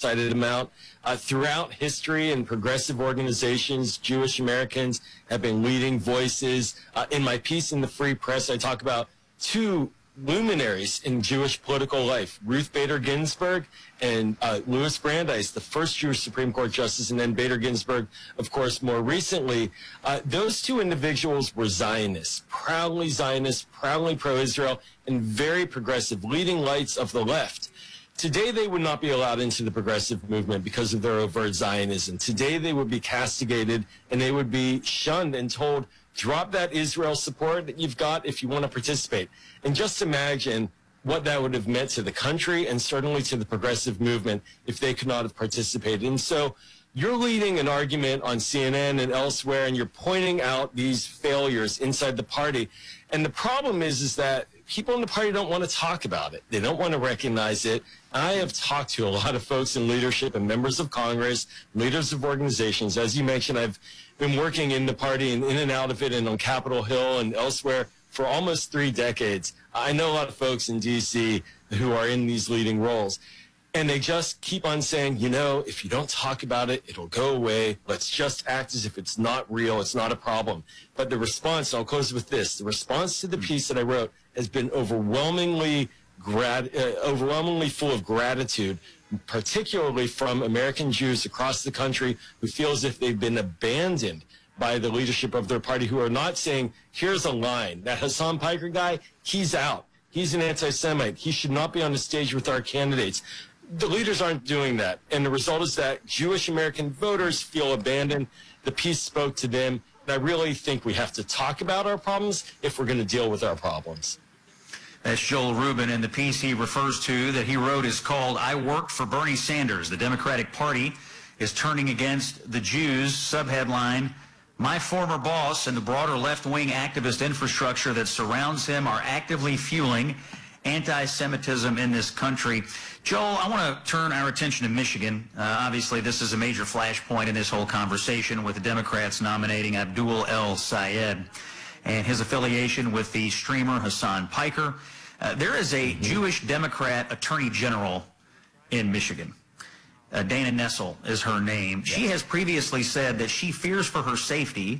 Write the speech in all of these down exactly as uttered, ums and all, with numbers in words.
cited him out. Uh, throughout history and progressive organizations, Jewish Americans have been leading voices. Uh, in my piece in the Free Press, I talk about two luminaries in Jewish political life, Ruth Bader Ginsburg and uh, Louis Brandeis, the first Jewish Supreme Court justice, and then Bader Ginsburg, of course, more recently. Uh, those two individuals were Zionists, proudly Zionists, proudly pro-Israel, and very progressive, leading lights of the left. Today, they would not be allowed into the progressive movement because of their overt Zionism. Today, they would be castigated, and they would be shunned and told, drop that Israel support that you've got if you want to participate. And just imagine what that would have meant to the country and certainly to the progressive movement if they could not have participated. And so you're leading an argument on C N N and elsewhere, and you're pointing out these failures inside the party. And the problem is, is that people in the party don't want to talk about it. They don't want to recognize it. I have talked to a lot of folks in leadership and members of Congress, leaders of organizations. As you mentioned, I've been working in the party and in and out of it and on Capitol Hill and elsewhere for almost three decades. I know a lot of folks in D C who are in these leading roles. And they just keep on saying, you know, if you don't talk about it, it'll go away. Let's just act as if it's not real. It's not a problem. But the response, I'll close with this, the response to the piece that I wrote has been overwhelmingly, grat- uh, overwhelmingly full of gratitude, particularly from American Jews across the country who feel as if they've been abandoned by the leadership of their party, who are not saying, here's a line. That Hassan Piker guy, he's out. He's an anti-Semite. He should not be on the stage with our candidates. The leaders aren't doing that, and the result is that Jewish American voters feel abandoned. The piece spoke to them, and I really think we have to talk about our problems if we're going to deal with our problems. That's Joel Rubin, and the piece he refers to that he wrote is called I Worked for Bernie Sanders. The Democratic Party is turning against the Jews. Subheadline, my former boss and the broader left-wing activist infrastructure that surrounds him are actively fueling anti-Semitism in this country. Joel, I want to turn our attention to Michigan. Uh, obviously, this is a major flashpoint in this whole conversation with the Democrats nominating Abdul El-Sayed and his affiliation with the streamer Hassan Piker. Uh, there is a Jewish Democrat attorney general in Michigan. Uh, Dana Nessel is her name. Yes. She has previously said that she fears for her safety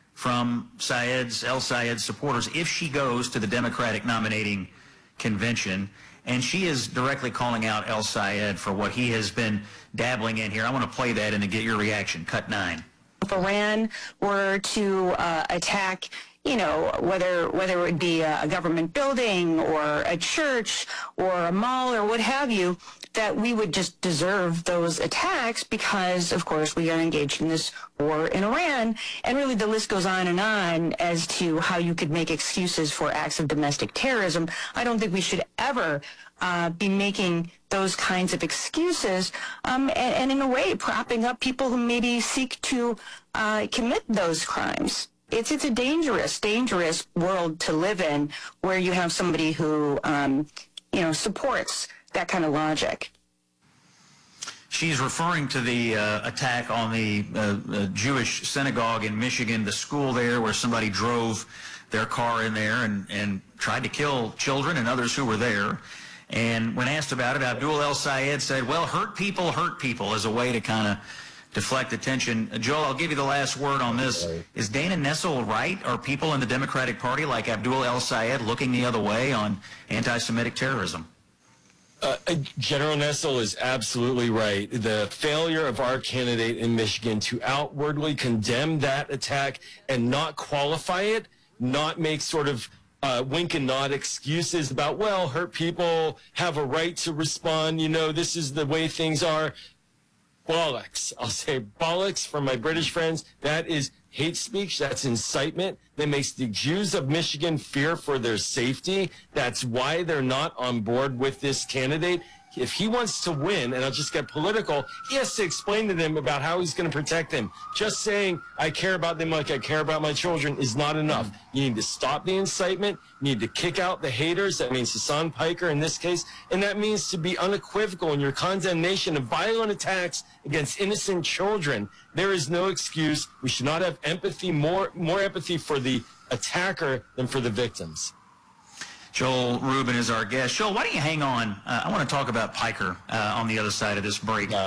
from Sayed's, El-Sayed's supporters if she goes to the Democratic nominating convention, and she is directly calling out El-Sayed for what he has been dabbling in here. I want to play that and to get your reaction. Cut nine. If Iran were to uh, attack, you know, whether whether it would be a government building or a church or a mall or what have you, that we would just deserve those attacks because, of course, we are engaged in this war in Iran. And really the list goes on and on as to how you could make excuses for acts of domestic terrorism. I don't think we should ever uh, be making those kinds of excuses um, and, and in a way propping up people who maybe seek to uh, commit those crimes. It's, it's a dangerous, dangerous world to live in where you have somebody who, um, you know, supports that kind of logic. She's referring to the uh, attack on the uh, uh, Jewish synagogue in Michigan, the school there where somebody drove their car in there and, and tried to kill children and others who were there. And when asked about it, Abdul El-Sayed said, well, hurt people hurt people as a way to kind of deflect attention. Uh, Joel, I'll give you the last word on this. Is Dana Nessel right? Are people in the Democratic Party like Abdul El-Sayed looking the other way on anti-Semitic terrorism? Uh, General Nessel is absolutely right. The failure of our candidate in Michigan to outwardly condemn that attack and not qualify it, not make sort of uh, wink and nod excuses about, well, hurt people have a right to respond. You know, this is the way things are. Bollocks. I'll say bollocks from my British friends. That is hate speech. That's incitement. That makes the Jews of Michigan fear for their safety. That's why they're not on board with this candidate. If he wants to win, and I'll just get political, he has to explain to them about how he's going to protect them. Just saying, I care about them like I care about my children is not enough. You need to stop the incitement. You need to kick out the haters. That means Hassan Piker in this case. And that means to be unequivocal in your condemnation of violent attacks against innocent children. There is no excuse. We should not have empathy, more, more empathy for the attacker than for the victims. Joel Rubin is our guest. Joel, why don't you hang on? Uh, I want to talk about Piker uh, on the other side of this break.